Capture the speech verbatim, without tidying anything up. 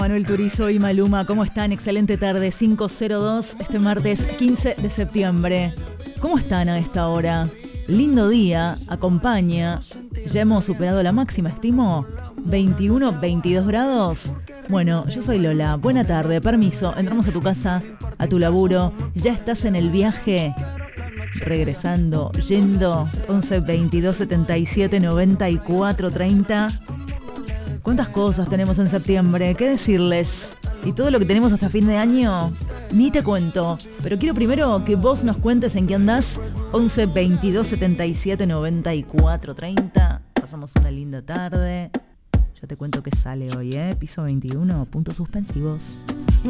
Manuel Turizo y Maluma, ¿cómo están? Excelente tarde, cinco cero dos, este martes quince de septiembre. ¿Cómo están a esta hora? Lindo día, acompaña. Ya hemos superado la máxima, estimo, veintiuno, veintidós grados. Bueno, yo soy Lola, buena tarde, permiso, entramos a tu casa, a tu laburo. ¿Ya estás en el viaje? Regresando, yendo, once, veintidós, setenta y siete, noventa y cuatro, treinta. ¿Cuántas cosas tenemos en septiembre? ¿Qué decirles? Y todo lo que tenemos hasta fin de año, ni te cuento. Pero quiero primero que vos nos cuentes en qué andás. once, veintidós, setenta y siete, noventa y cuatro, treinta. Pasamos una linda tarde. Ya te cuento qué sale hoy, ¿eh? Piso veintiuno, puntos suspensivos.